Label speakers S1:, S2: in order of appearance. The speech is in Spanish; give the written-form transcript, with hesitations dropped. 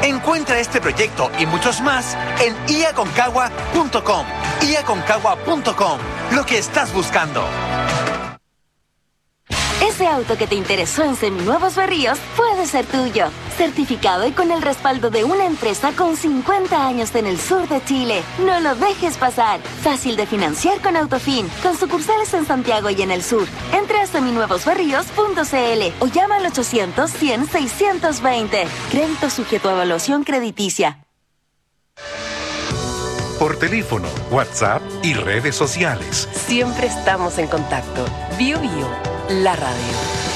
S1: Encuentra este proyecto y muchos más en iaconcagua.com. iaconcagua.com. Lo que estás buscando.
S2: Ese auto que te interesó en Seminuevos Berríos puede ser tuyo. Certificado y con el respaldo de una empresa con 50 años en el sur de Chile. No lo dejes pasar. Fácil de financiar con Autofin, con sucursales en Santiago y en el sur. Entra a seminuevosberríos.cl o llama al 800-100-620. Crédito sujeto a evaluación crediticia.
S3: Por teléfono, WhatsApp y redes sociales.
S4: Siempre estamos en contacto. Bio Bio, la radio.